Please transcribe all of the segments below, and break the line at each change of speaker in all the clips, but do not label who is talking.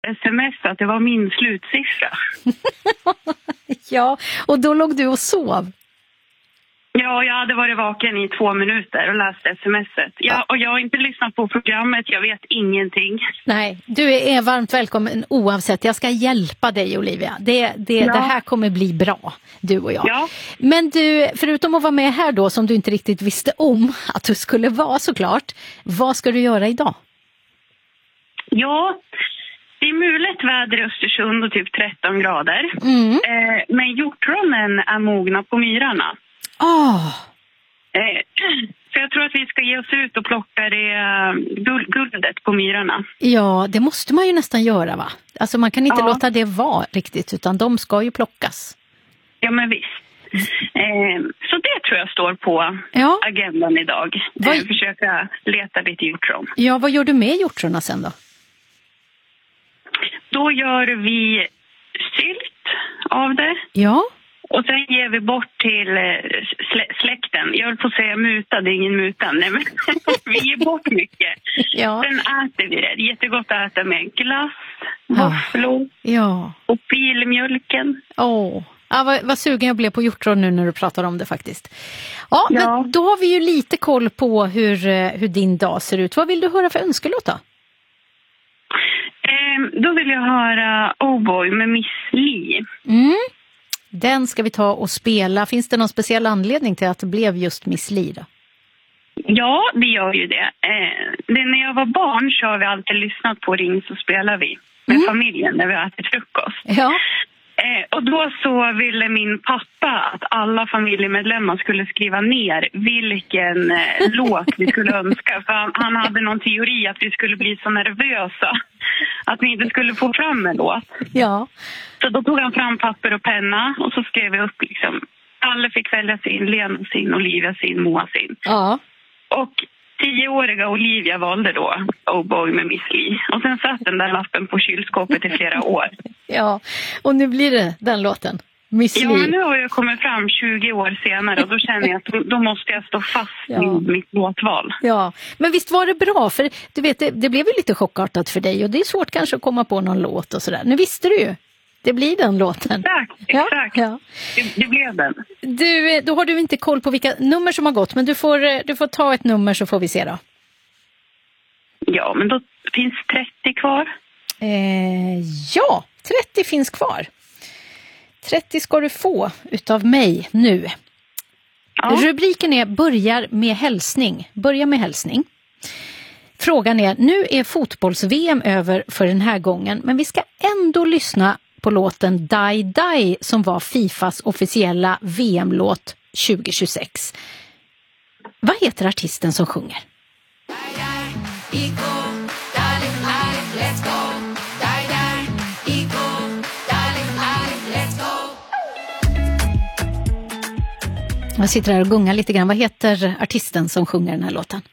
sms att det var min slutsiffra.
Ja, och då låg du och sov.
Ja, jag hade varit vaken i 2 minuter och läst smset. Och jag har inte lyssnat på programmet, jag vet ingenting.
Nej, du är varmt välkommen oavsett. Jag ska hjälpa dig, Olivia. Det här kommer bli bra, du och jag.
Ja.
Men du, förutom att vara med här då, som du inte riktigt visste om att du skulle vara såklart, vad ska du göra idag?
Ja, det är mulet väder i Östersund och typ 13 grader. Men hjortronen är mogna på myrarna. Så jag tror att vi ska ge oss ut och plocka det guldet på myrarna.
Ja, det måste man ju nästan göra, va? Alltså man kan inte låta det vara riktigt, utan de ska ju plockas.
Ja, men visst. Så det tror jag står på agendan idag. Försöka leta lite hjortron.
Ja, vad gör du med hjortrona sen då?
Då gör vi sylt av det.
Ja.
Och sen ger vi bort till släkten. Jag vill få säga muta, det är ingen muta. Nej, men vi ger bort mycket.
Ja.
Sen äter vi det. Det är jättegott att äta med glass, våfflor och filmjölken.
Vad sugen jag blev på hjortron nu när du pratar om det faktiskt. Ja, men då har vi ju lite koll på hur din dag ser ut. Vad vill du höra för önskelåt då?
Då vill jag höra Oh Boy med Miss Li.
Den ska vi ta och spela. Finns det någon speciell anledning till att det blev just Miss Li då?
Ja, det gör ju det. När jag var barn så har vi alltid lyssnat på Ring så spelar vi med familjen när vi har ätit frukost. Ja. Och då så ville min pappa att alla familjemedlemmar skulle skriva ner vilken låt vi skulle önska. För han hade någon teori att vi skulle bli så nervösa att vi inte skulle få fram en låt. Ja. Så då tog han fram papper och penna och så skrev vi upp liksom. Alla fick välja sin, Lena sin, Olivia sin, Moa sin. Ja. Och 10-åriga Olivia valde då Oh Boy med Miss Li. Och sen satt den där lappen på kylskåpet i flera år.
Ja, och nu blir det den låten. Miss Li.
Ja, men nu har jag kommit fram 20 år senare och då känner jag att då måste jag stå fast vid mitt låtval.
Ja, men visst var det bra? För du vet, det blev ju lite chockartat för dig och det är svårt kanske att komma på någon låt och sådär. Nu visste du ju. Det blir den låten.
Exakt. Ja. Det blev den.
Du, då har du inte koll på vilka nummer som har gått, men du får ta ett nummer så får vi se då.
Ja, men då finns 30 kvar.
Ja, 30 finns kvar. 30 ska du få utav mig nu. Ja. Rubriken är Börjar med hälsning. Börja med hälsning. Frågan är, nu är fotbolls-VM över för den här gången, men vi ska ändå lyssna på låten Die Die som var Fifas officiella VM-låt 2026. Vad heter artisten som sjunger? Jag sitter här och gungar lite grann. Vad heter artisten som sjunger den här låten?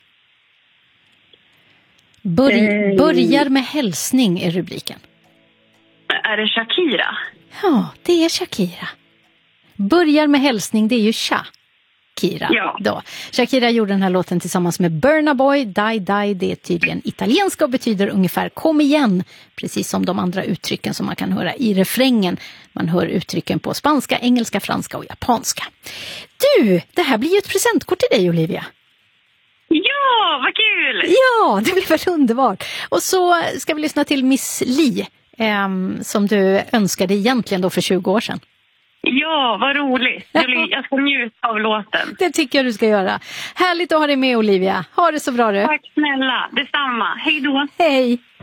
Börjar med hälsning är rubriken.
Är det Shakira?
Ja, det är Shakira. Börjar med hälsning, det är ju Shakira. Ja. Då. Shakira gjorde den här låten tillsammans med Burna Boy. Die Die, det är tydligen italienska och betyder ungefär kom igen. Precis som de andra uttrycken som man kan höra i refrängen. Man hör uttrycken på spanska, engelska, franska och japanska. Du, det här blir ju ett presentkort till dig, Olivia.
Ja, vad kul!
Ja, det blir väl underbart. Och så ska vi lyssna till Miss Li. Som du önskade egentligen då för 20 år sedan.
Ja, vad roligt. Jag ska njuta av låten.
Det tycker jag du ska göra. Härligt att ha dig med, Olivia. Ha det så bra du.
Tack snälla, detsamma. Hej då.
Hej.